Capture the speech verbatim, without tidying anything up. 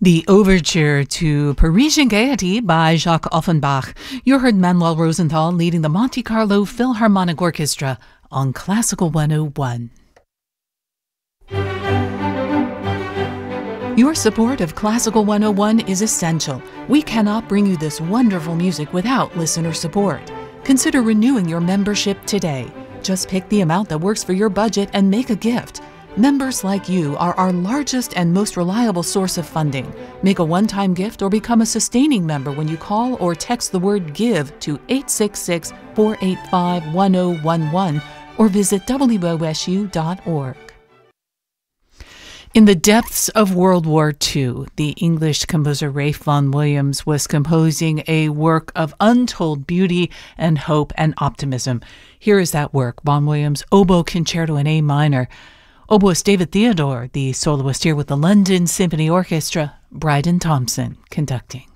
The Overture to Parisian Gaiety by Jacques Offenbach. You heard Manuel Rosenthal leading the Monte Carlo Philharmonic Orchestra on Classical one oh one. Your support of Classical one oh one is essential. We cannot bring you this wonderful music without listener support. Consider renewing your membership today. Just pick the amount that works for your budget and make a gift. Members like you are our largest and most reliable source of funding. Make a one-time gift or become a sustaining member when you call or text the word GIVE to eight six six, four eight five, one oh one one or visit W O S U dot org. In the depths of World War Two, the English composer Ralph Vaughan Williams was composing a work of untold beauty and hope and optimism. Here is that work, Vaughan Williams' Oboe Concerto in A minor. Oboist David Theodore, the soloist here with the London Symphony Orchestra, Bryden Thompson conducting.